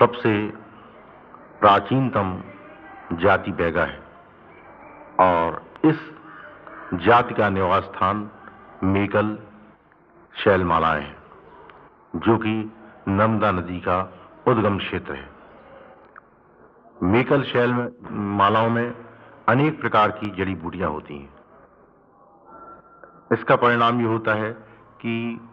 सबसे प्राचीनतम जाति बैगा है और इस जाति का निवास स्थान मेकल शैलमालाएं हैं, जो कि नर्मदा नदी का उद्गम क्षेत्र है। मेकल शैल मालाओं में अनेक प्रकार की जड़ी बूटियां होती हैं। इसका परिणाम ये होता है कि